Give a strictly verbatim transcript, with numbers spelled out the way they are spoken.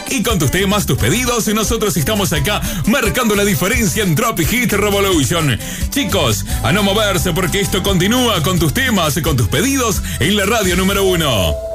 Y con tus temas, tus pedidos, nosotros estamos acá marcando la diferencia en Drop Hit Revolution. Chicos, a no moverse porque esto continúa con tus temas, con tus pedidos en la radio número uno.